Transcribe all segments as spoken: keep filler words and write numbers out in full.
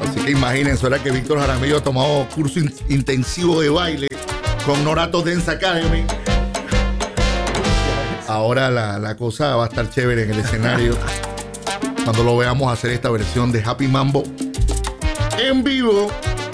Así que imagínense, ahora que Víctor Jaramillo ha tomado curso in- intensivo de baile con Norato Dance Academy. Ahora la, la cosa va a estar chévere en el escenario cuando lo veamos hacer esta versión de Happy Mambo en vivo.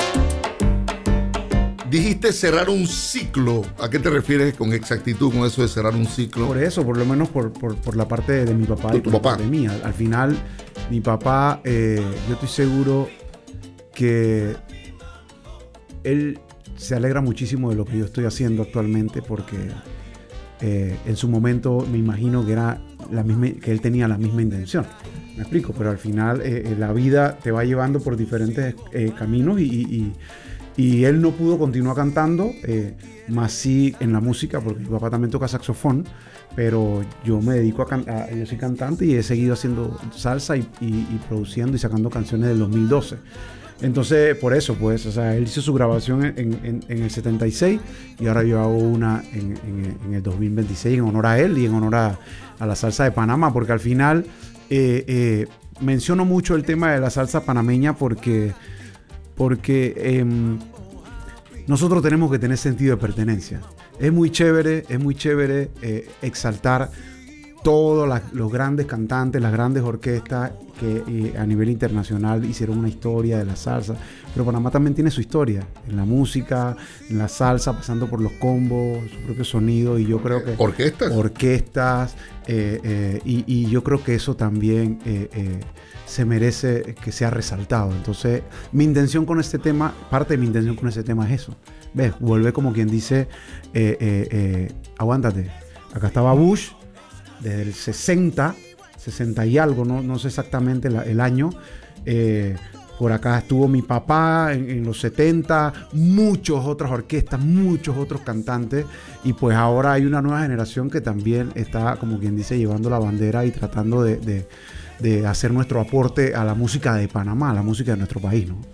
Dijiste cerrar un ciclo. ¿A qué te refieres con exactitud con eso de cerrar un ciclo? Por eso, por lo menos por, por, por la parte de, de mi papá ¿Tu, y tu por papá? la parte mía. Al final, mi papá, eh, yo estoy seguro que él se alegra muchísimo de lo que yo estoy haciendo actualmente, porque eh, en su momento me imagino que era la misma, que él tenía la misma intención. Me explico, pero al final eh, la vida te va llevando por diferentes eh, caminos y, y, y él no pudo continuar cantando, eh, más sí en la música, porque mi papá también toca saxofón, pero yo me dedico a cantar, yo soy cantante y he seguido haciendo salsa y, y, y produciendo y sacando canciones del dos mil doce. Entonces, por eso, pues, o sea, él hizo su grabación en, en, en el setenta y seis y ahora yo hago una en, en, en el dos mil veintiséis en honor a él y en honor a, a la salsa de Panamá, porque al final eh, eh, menciono mucho el tema de la salsa panameña porque, porque eh, nosotros tenemos que tener sentido de pertenencia. Es muy chévere, es muy chévere eh, exaltar todos la, los grandes cantantes, las grandes orquestas que eh, a nivel internacional hicieron una historia de la salsa, pero Panamá también tiene su historia en la música, en la salsa, pasando por los combos, su propio sonido, y yo creo que orquestas, orquestas eh, eh, y, y yo creo que eso también eh, eh, se merece que sea resaltado. Entonces, mi intención con este tema, parte de mi intención con este tema es eso. ¿Ves? Vuelve como quien dice, eh, eh, eh, aguántate, acá estaba Bush desde el sesenta, sesenta y algo, no, no sé exactamente la, el año. Eh, por acá estuvo mi papá en, en los setenta, muchas otras orquestas, muchos otros cantantes. Y pues ahora hay una nueva generación que también está, como quien dice, llevando la bandera y tratando de, de, de hacer nuestro aporte a la música de Panamá, a la música de nuestro país, ¿no?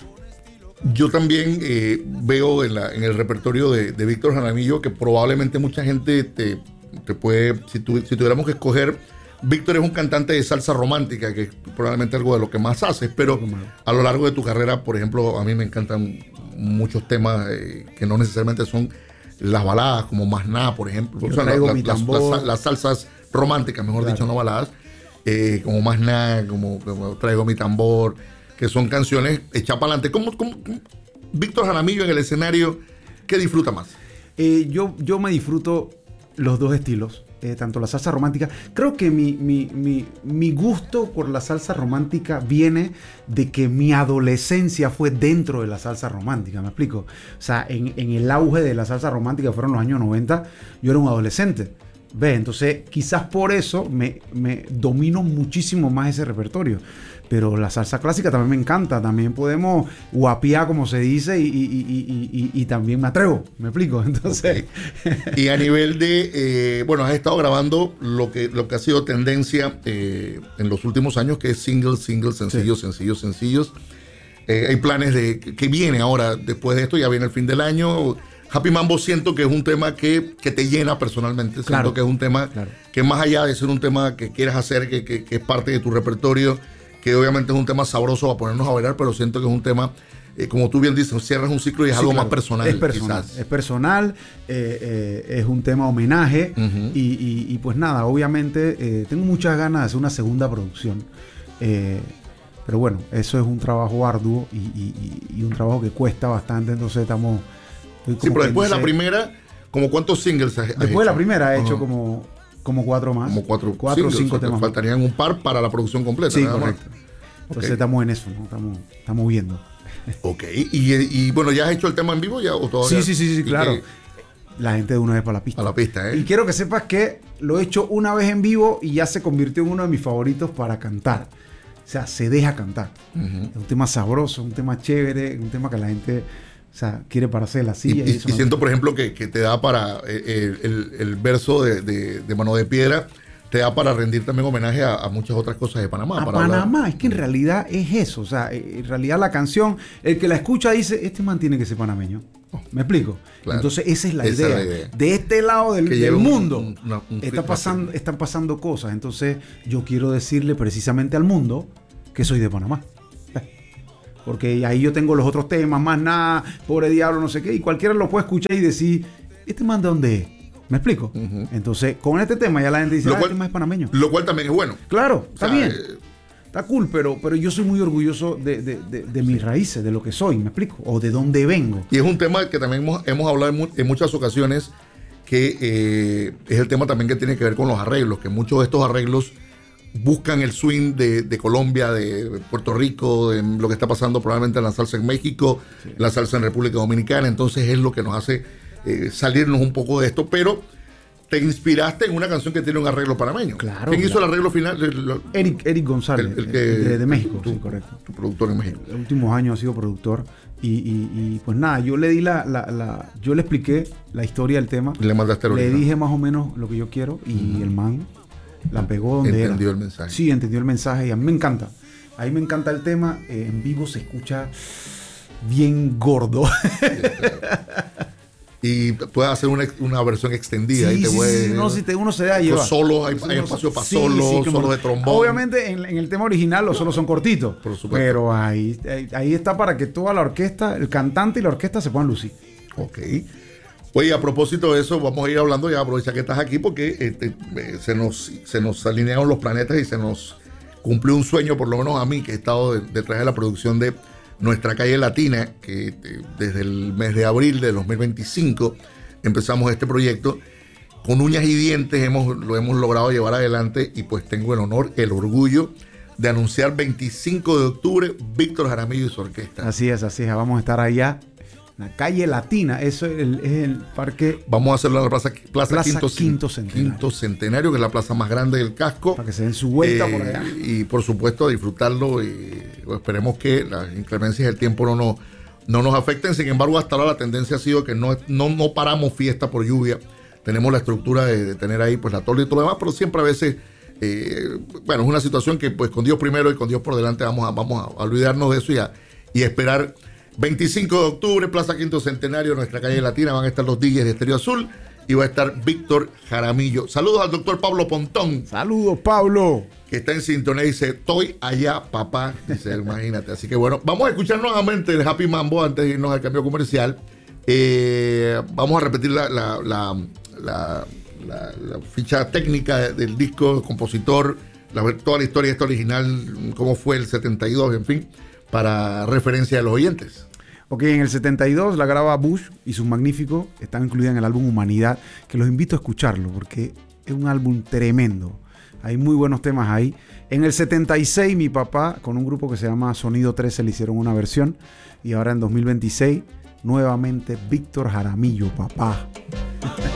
Yo también eh, veo en, la, en el repertorio de, de Víctor Jaramillo que probablemente mucha gente te... te puede, si, tu, si tuviéramos que escoger, Víctor es un cantante de salsa romántica, que es probablemente algo de lo que más haces, pero a lo largo de tu carrera, por ejemplo, a mí me encantan muchos temas eh, que no necesariamente son las baladas, como Más Nada, por ejemplo. O sea, la, la, las, las, las salsas románticas, mejor claro. dicho, no baladas, eh, como Más Nada, como, como Traigo Mi Tambor, que son canciones hechas para adelante. ¿Cómo, cómo, cómo Víctor Jaramillo en el escenario, qué disfruta más? Eh, yo, yo me disfruto los dos estilos, eh, tanto la salsa romántica. Creo que mi, mi, mi, mi gusto por la salsa romántica viene de que mi adolescencia fue dentro de la salsa romántica, ¿me explico? O sea, en, en el auge de la salsa romántica fueron los años noventa, yo era un adolescente. ¿Ves? Entonces, quizás por eso me, me domino muchísimo más ese repertorio. Pero la salsa clásica también me encanta. También podemos guapiar, como se dice, y, y, y, y, y, y también me atrevo. ¿Me explico? Entonces... Okay. Y a nivel de... Eh, bueno, has estado grabando lo que, lo que ha sido tendencia eh, en los últimos años, que es singles, singles, sencillos, sí. sencillos, sencillos. Eh, hay planes de... que viene ahora, después de esto, ya viene el fin del año... Happy Mambo siento que es un tema que, que te llena personalmente. Siento claro, que es un tema claro. que más allá de ser un tema que quieres hacer, que, que, que es parte de tu repertorio, que obviamente es un tema sabroso para ponernos a bailar, pero siento que es un tema, eh, como tú bien dices, cierras un ciclo y es sí, algo claro. más personal. Es personal, quizás. es personal, eh, eh, es un tema homenaje uh-huh. y, y, y pues nada, obviamente eh, tengo muchas ganas de hacer una segunda producción. Eh, pero bueno, eso es un trabajo arduo y, y, y un trabajo que cuesta bastante, entonces estamos... Sí, pero después de la primera, ¿como cuántos singles has, has Después hecho? de la primera he hecho uh-huh. como, como cuatro más. Como cuatro, cuatro o cinco o sea, temas. Faltarían un par para la producción completa. Sí, nada correcto. Más. Entonces okay. estamos en eso, ¿no? Estamos, estamos viendo. Ok. Y, y bueno, ¿ya has hecho el tema en vivo ya o todavía? Sí, sí, sí, sí, claro. Que, la gente de una vez para la pista. A la pista, ¿eh? Y quiero que sepas que lo he hecho una vez en vivo y ya se convirtió en uno de mis favoritos para cantar. O sea, se deja cantar. Uh-huh. Es un tema sabroso, un tema chévere, un tema que la gente... O sea, quiere pararse de la silla. Y, y, y, eso y no siento, por ejemplo, que, que te da para eh, el, el verso de, de, de Mano de Piedra, te da para rendir también homenaje a, a muchas otras cosas de Panamá. A para Panamá, hablar. Es que en realidad es eso. O sea, en realidad la canción, el que la escucha dice, este man tiene que ser panameño. ¿Me explico? Claro. Entonces esa es la, esa idea. Es la idea. De este lado del, del mundo un, un, un está pasando, están pasando cosas. Entonces yo quiero decirle precisamente al mundo que soy de Panamá. porque ahí yo tengo los otros temas, más nada, pobre diablo, no sé qué, y cualquiera lo puede escuchar y decir, ¿este man de dónde es? ¿Me explico? Uh-huh. Entonces, con este tema ya la gente dice, lo ah, cual, este man es panameño. Lo cual también es bueno. Claro, está o sea, bien. Eh, Está cool, pero, pero yo soy muy orgulloso de, de, de, de mis raíces, de lo que soy, ¿me explico? O de dónde vengo. Y es un tema que también hemos, hemos hablado en, mu- en muchas ocasiones, que eh, es el tema también que tiene que ver con los arreglos, que muchos de estos arreglos buscan el swing de, de Colombia, de Puerto Rico, de lo que está pasando probablemente en la salsa en México, sí. la salsa en República Dominicana. Entonces es lo que nos hace eh, salirnos un poco de esto, pero te inspiraste en una canción que tiene un arreglo panameño. Claro. ¿Quién claro. hizo el arreglo final? Eric, Eric González, el, el que, de, de México, tu, sí, correcto. Tu productor en México. En los últimos años ha sido productor. Y, y, y pues nada, yo le di la, la, la, yo le expliqué la historia del tema. Le mandaste Le dije más o menos lo que yo quiero y uh-huh. el man la pegó donde entendió era. el mensaje. Sí, entendió el mensaje y a mí me encanta. A mí me encanta el tema. Eh, en vivo se escucha bien gordo. Sí, claro. Y puedes hacer una, una versión extendida. Sí, y te sí, puede, sí, no, si te, uno se da llevar. Solos, hay, hay espacio para sí, solos, sí, solos de trombón. Obviamente en, en el tema original los solos son cortitos. Por supuesto. Pero ahí, ahí está para que toda la orquesta, el cantante y la orquesta se puedan lucir. Ok. Oye, a propósito de eso, vamos a ir hablando ya, aprovecha que estás aquí porque este, eh, se, nos, se nos alinearon los planetas y se nos cumplió un sueño, por lo menos a mí, que he estado de, detrás de la producción de Nuestra Calle Latina, que eh, desde el mes de abril de dos mil veinticinco empezamos este proyecto. Con uñas y dientes hemos, lo hemos logrado llevar adelante y pues tengo el honor, el orgullo de anunciar veinticinco de octubre Víctor Jaramillo y su orquesta. Así es, así es, vamos a estar allá. La Calle Latina, eso es el, es el parque. Vamos a hacerlo en la Plaza, plaza, plaza Quinto, Quinto, Centenario. Quinto Centenario, que es la plaza más grande del casco. Para que se den su vuelta eh, por allá. Y por supuesto, disfrutarlo. Y pues, esperemos que las inclemencias del tiempo no nos, no nos afecten. Sin embargo, hasta ahora la tendencia ha sido que no, no, no paramos fiesta por lluvia. Tenemos la estructura de, de tener ahí pues la tolda y todo lo demás, pero siempre a veces, eh, bueno, es una situación que pues con Dios primero y con Dios por delante vamos a, vamos a olvidarnos de eso y, a, y esperar. veinticinco de octubre, Plaza Quinto Centenario, Nuestra Calle Latina, van a estar los D Js de Estéreo Azul y va a estar Víctor Jaramillo. Saludos al doctor Pablo Pontón. Saludos, Pablo. Que está en sintonía y dice, estoy allá, papá. Dice, imagínate. Así que bueno, vamos a escuchar nuevamente el Happy Mambo antes de irnos al cambio comercial. Eh, vamos a repetir la, la, la, la, la, la ficha técnica del disco, compositor, la, toda la historia de este original, cómo fue el setenta y dos, en fin, para referencia de los oyentes. Ok, en el setenta y dos la graba Bush y sus magníficos están incluidas en el álbum Humanidad, que los invito a escucharlo porque es un álbum tremendo. Hay muy buenos temas ahí. En el setenta y seis mi papá, con un grupo que se llama Sonido trece, le hicieron una versión. Y ahora en dos mil veintiséis, nuevamente Víctor Jaramillo, papá.